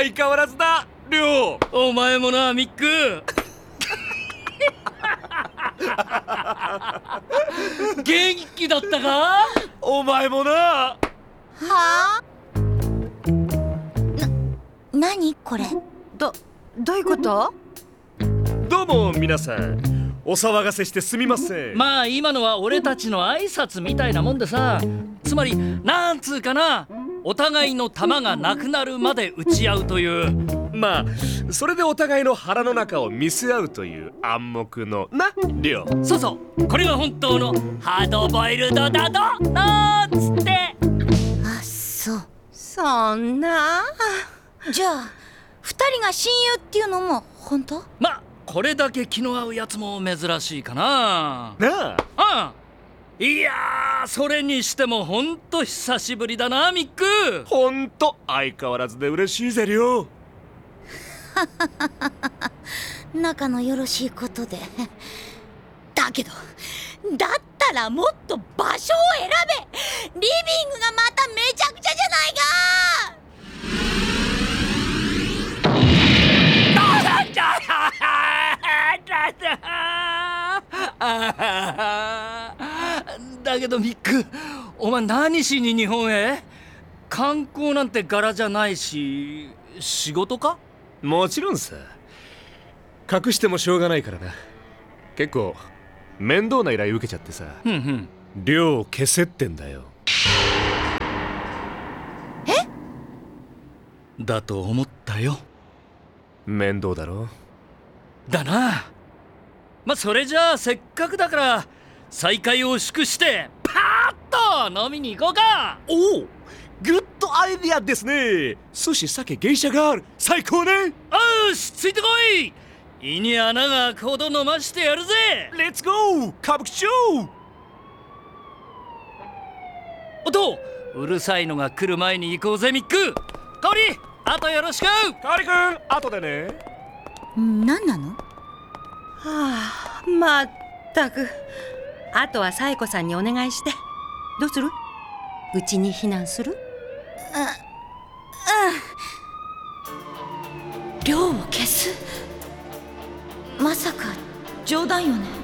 相変わらずだ、りょう。 お前もな、ミック。元気だったか？ お前もな。 はあ？何これ？ どういうこと？ どうも皆さん、お騒がせしてすみません。 まあ今のは俺たちの挨拶みたいなもんでさ、つまりなんつうかな、お互いの玉がなくなるまで打ち合うという。 まあそれでお互いの腹の中を見せ合うという暗黙のな、りょう。 そうそう、これが本当のハードボイルドだとなんつって。 あ、そう。 そんな。 じゃあ二人が親友っていうのも本当？ まあこれだけ気の合うやつも珍しいかな。 なあ。 いやー、それにしてもほんと久しぶりだな、ミック。 ほんと相変わらずで嬉しいぜ、りょう。 仲のよろしいことで。だけどだったらもっと場所を選べ。リビングがまためちゃくちゃじゃないか。 だけどミック、お前何しに日本へ？観光なんて柄じゃないし、仕事か？ もちろんさ。隠してもしょうがないからな。結構面倒な依頼受けちゃってさ。量を消せってんだよ。 だと思ったよ。 面倒だろ。 だな。まあそれじゃあせっかくだから再会を祝してパーッと飲みに行こうか。 おお、グッドアイディアですね。寿司、酒、芸者がある。最高ね。 よし、ついてこい。胃に穴が開くほど飲ましてやるぜ。 レッツゴー歌舞伎町。 おと、うるさいのが来る前に行こうぜ、ミック。香織、あとよろしく。 香織くん、後でね。 何なの？ はあ、まったく。あとはサイコさんにお願いして。どうする？うちに避難する？ 量を消す？まさか冗談よね？